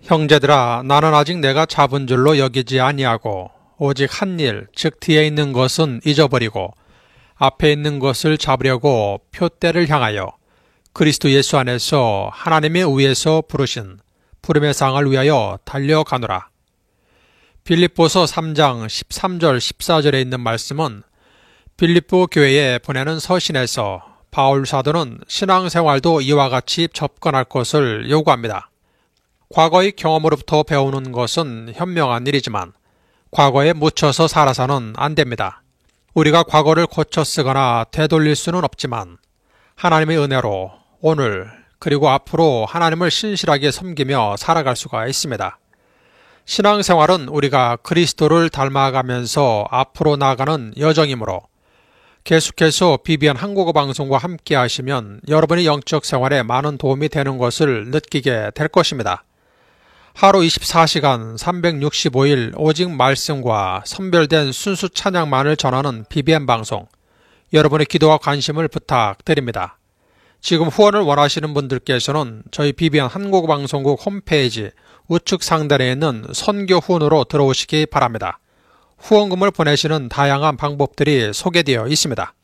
형제들아, 나는 아직 내가 잡은 줄로 여기지 아니하고 오직 한 일, 즉 뒤에 있는 것은 잊어버리고 앞에 있는 것을 잡으려고 표대를 향하여 그리스도 예수 안에서 하나님의 의에서 부르신 부름의 상을 위하여 달려가노라. 빌립보서 3장 13절 14절에 있는 말씀은 빌립보 교회에 보내는 서신에서 바울 사도는 신앙생활도 이와 같이 접근할 것을 요구합니다. 과거의 경험으로부터 배우는 것은 현명한 일이지만 과거에 묻혀서 살아서는 안 됩니다. 우리가 과거를 고쳐 쓰거나 되돌릴 수는 없지만 하나님의 은혜로 오늘 그리고 앞으로 하나님을 신실하게 섬기며 살아갈 수가 있습니다. 신앙생활은 우리가 그리스도를 닮아가면서 앞으로 나아가는 여정이므로 계속해서 BBN 한국어 방송과 함께 하시면 여러분의 영적 생활에 많은 도움이 되는 것을 느끼게 될 것입니다. 하루 24시간 365일 오직 말씀과 선별된 순수 찬양만을 전하는 BBN 방송, 여러분의 기도와 관심을 부탁드립니다. 지금 후원을 원하시는 분들께서는 저희 BBN 한국어 방송국 홈페이지 우측 상단에 있는 선교 후원으로 들어오시기 바랍니다. 후원금을 보내시는 다양한 방법들이 소개되어 있습니다.